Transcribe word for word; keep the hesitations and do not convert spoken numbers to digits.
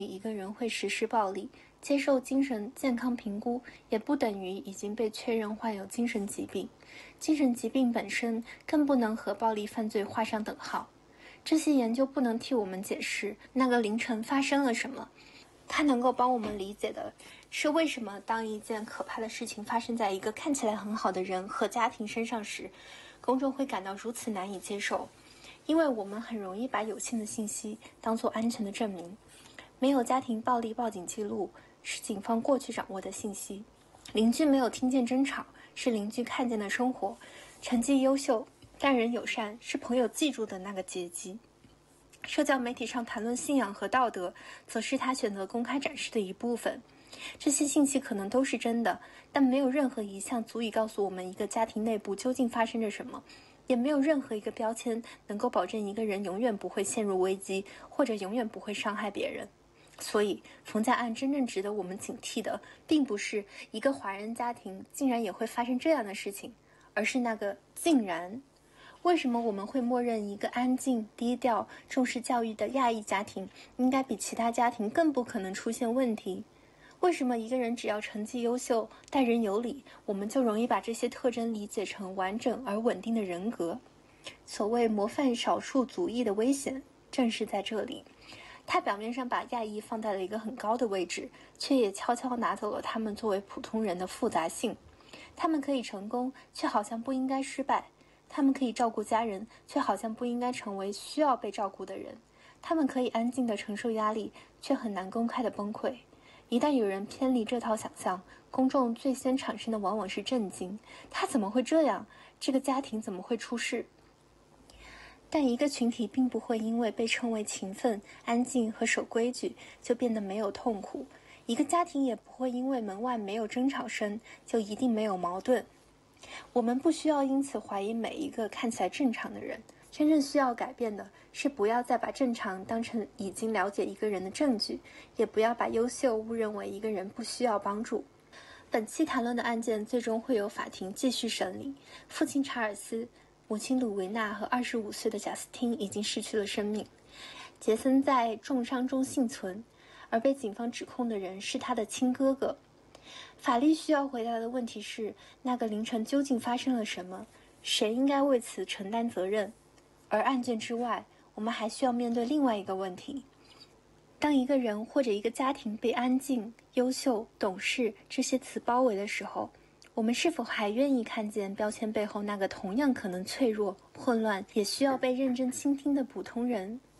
一个人会实施暴力，接受精神健康评估，也不等于已经被确认患有精神疾病。精神疾病本身更不能和暴力犯罪画上等号。这些研究不能替我们解释那个凌晨发生了什么，它能够帮我们理解的是为什么当一件可怕的事情发生在一个看起来很好的人和家庭身上时，公众会感到如此难以接受。因为我们很容易把有限的信息当作安全的证明。没有家庭暴力报警记录是警方过去掌握的信息，邻居没有听见争吵是邻居看见的生活，成绩优秀待人友善是朋友记住的那个阶级。社交媒体上谈论信仰和道德则是他选择公开展示的一部分。这些信息可能都是真的，但没有任何一项足以告诉我们一个家庭内部究竟发生着什么，也没有任何一个标签能够保证一个人永远不会陷入危机，或者永远不会伤害别人。所以冯家案真正值得我们警惕的，并不是一个华人家庭竟然也会发生这样的事情，而是那个竟然。为什么我们会默认一个安静、低调、重视教育的亚裔家庭应该比其他家庭更不可能出现问题？为什么一个人只要成绩优秀、待人有礼，我们就容易把这些特征理解成完整而稳定的人格？所谓模范少数族裔的危险正是在这里。他表面上把亚裔放在了一个很高的位置，却也悄悄拿走了他们作为普通人的复杂性。他们可以成功，却好像不应该失败；他们可以照顾家人，却好像不应该成为需要被照顾的人；他们可以安静地承受压力，却很难公开地崩溃。一旦有人偏离这套想象，公众最先产生的往往是震惊：他怎么会这样？这个家庭怎么会出事？但一个群体并不会因为被称为勤奋、安静和守规矩就变得没有痛苦，一个家庭也不会因为门外没有争吵声就一定没有矛盾。我们不需要因此怀疑每一个看起来正常的人，真正需要改变的是不要再把正常当成已经了解一个人的证据，也不要把优秀误认为一个人不需要帮助。本期谈论的案件最终会由法庭继续审理，父亲查尔斯、母亲鲁维娜和二十五岁的贾斯汀已经失去了生命。杰森在重伤中幸存，而被警方指控的人是他的亲哥哥。法律需要回答的问题是，那个凌晨究竟发生了什么？谁应该为此承担责任？而案件之外，我们还需要面对另外一个问题：当一个人或者一个家庭被安静、优秀、懂事这些词包围的时候，我们是否还愿意看见标签背后那个同样可能脆弱、混乱，也需要被认真倾听的普通人？